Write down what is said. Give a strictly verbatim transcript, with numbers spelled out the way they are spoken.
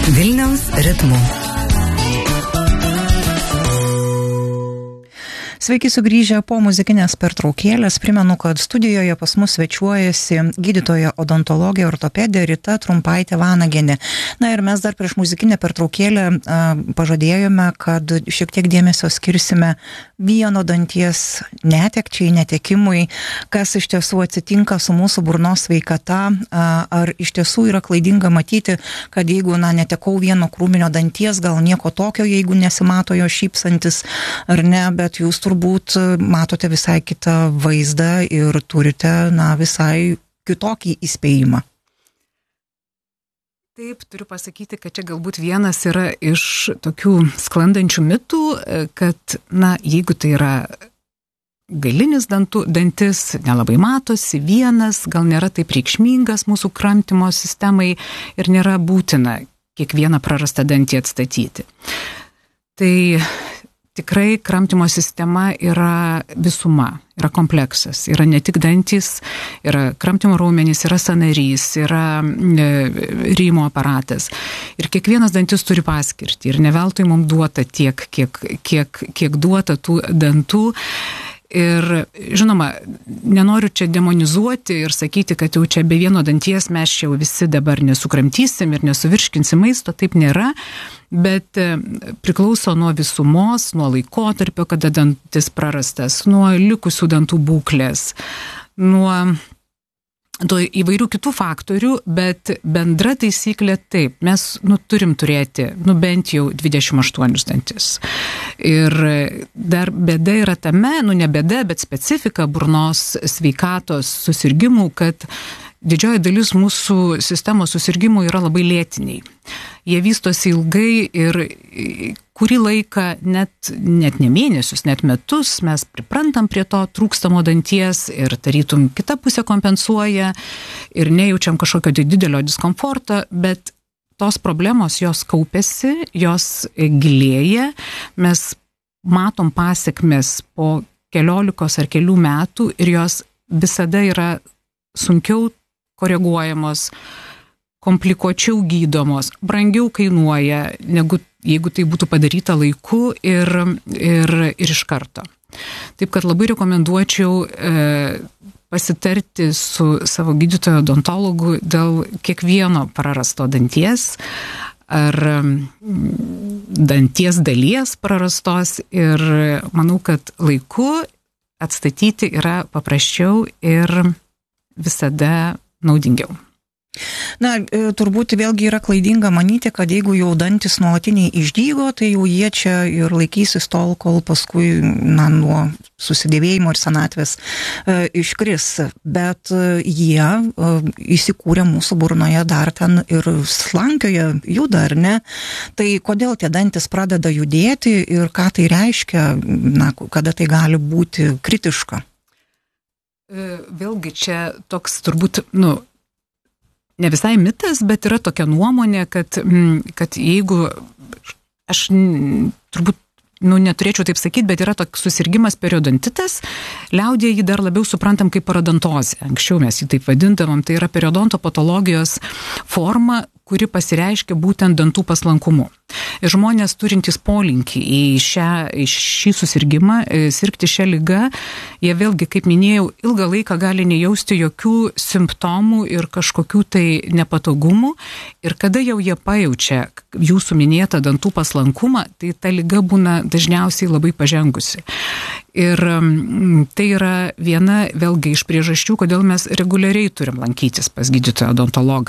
Vilniaus ritmu. Sveiki sugrįžę po muzikinės pertraukėlės. Primenu, kad studijoje pas mus svečiuojasi gydytoja odontologė ortopedė Rita Trumpaitė Vanagienė. Na ir mes dar prieš muzikinę pertraukėlę a, pažadėjome, kad šiek tiek dėmesio skirsime vieno danties netekčiai, netekimui, kas iš tiesų atsitinka su mūsų burnos sveikata, a, ar iš tiesų yra klaidinga matyti, kad jeigu na, netekau vieno krūminio danties, gal nieko tokio, jeigu nesimato jo šypsantis ar ne, bet jūs turbūt matote visai kitą vaizdą ir turite, na, visai kitokį įspėjimą. Taip, turiu pasakyti, kad čia galbūt vienas yra iš tokių sklandančių mitų, kad, na, jeigu tai yra galinis dantų, dantis, nelabai matosi, vienas, gal nėra taip reikšmingas mūsų kramtymo sistemai ir nėra būtina kiekvieną prarastą dantį atstatyti. Tai tikrai kramtymo sistema yra visuma, yra kompleksas, yra ne tik dantys, yra kramtymo raumenys, yra sąnarys, yra rymo aparatas. Ir kiekvienas dantis turi paskirtį ir ne veltui mums duota tiek, kiek, kiek, kiek duota tų dantų. Ir žinoma, nenoriu čia demonizuoti ir sakyti, kad jau čia be vieno danties mes čia jau visi dabar nesukramtysim ir nesuvirškinsim maisto, taip nėra, bet priklauso nuo visumos, nuo laikotarpio, kada dantis prarastas, nuo likusių dantų būklės, nuo įvairių kitų faktorių, bet bendra taisyklė taip, mes nu, turim turėti nu, bent jau dvidešimt aštuonis dantis. Ir dar bėda yra tame, nu ne bėda, bet specifika burnos sveikatos susirgymų, kad didžioji dalis mūsų sistemos susirgymų yra labai lėtiniai. Jie vystosi ilgai ir kurį laiką, net, net ne mėnesius, net metus mes priprantam prie to trūkstamo danties ir tarytum kita pusė kompensuoja ir nejaučiam kažkokio didelio diskomforto, bet tos problemos jos kaupiasi, jos gilėja, mes matom pasekmes po keliolikos ar kelių metų ir jos visada yra sunkiau koreguojamos, komplikuočiau gydomos, brangiau kainuoja, negu jeigu tai būtų padaryta laiku ir, ir, ir iš karto. Taip kad labai rekomenduočiau e, pasitarti su savo gydytojo odontologu dėl kiekvieno prarasto danties ar danties dalies prarastos ir manau, kad laiku atstatyti yra paprasčiau ir visada naudingiau. Na, turbūt vėlgi yra klaidinga manyti, kad jeigu jau dantis nuolatiniai išdygo, tai jau jie čia ir laikysis tol, kol paskui, na, nuo susidėvėjimo ir senatvės e, iškris. Bet e, jie e, įsikūrė mūsų burnoje dar ten ir slankioje juda, ar ne? Tai kodėl tie dantis pradeda judėti ir ką tai reiškia, na, kada tai gali būti kritiška? Vėlgi čia toks turbūt, nu, ne visai mitas, bet yra tokia nuomonė, kad, kad jeigu, aš turbūt nu, neturėčiau taip sakyti, bet yra toks susirgimas periodontitas, liaudyje jį dar labiau suprantam kaip parodontozė. Anksčiau mes jį taip vadindavom, tai yra periodonto patologijos forma, kuri pasireiškia būtent dantų paslankumu. Ir žmonės turintys polinkį į, šią, į šį susirgymą, sirgti šią ligą, jie vėlgi, kaip minėjau, ilgą laiką gali nejausti jokių simptomų ir kažkokių tai nepatogumų. Ir kada jau jie pajaučia jūsų minėtą dantų paslankumą, tai ta liga būna dažniausiai labai pažengusi. Ir tai yra viena vėlgi iš priežasčių, kodėl mes reguliariai turim lankytis pas gydytoją odontologą.